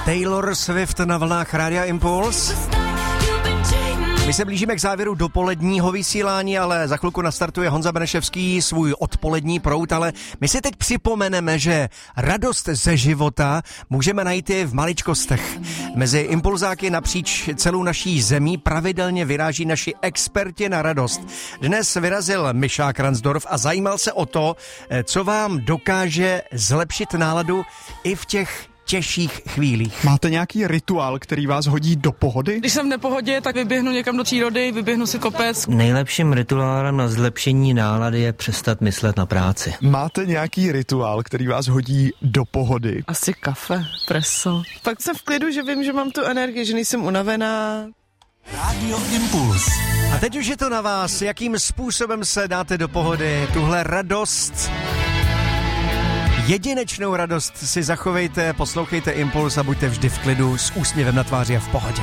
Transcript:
Taylor Swift na vlnách Rádia Impuls. My se blížíme k závěru dopoledního vysílání, ale za chvilku nastartuje Honza Beneševský svůj odpolední proud, ale my si teď připomeneme, že radost ze života můžeme najít i v maličkostech. Mezi impulzáky napříč celou naší zemí pravidelně vyráží naši experti na radost. Dnes vyrazil Mišák Ransdorf a zajímal se o to, co vám dokáže zlepšit náladu i v těch těžších chvílích. Máte nějaký rituál, který vás hodí do pohody? Když jsem v nepohodě, tak vyběhnu někam do přírody, vyběhnu si kopec. Nejlepším rituálem na zlepšení nálady je přestat myslet na práci. Máte nějaký rituál, který vás hodí do pohody? Asi kafe, preso. Pak jsem v klidu, že vím, že mám tu energii, že nejsem unavená. Rádio Impuls. A teď už je to na vás, jakým způsobem se dáte do pohody. Tuhle radost, jedinečnou radost si zachovejte, poslouchejte Impuls a buďte vždy v klidu s úsměvem na tváři a v pohodě.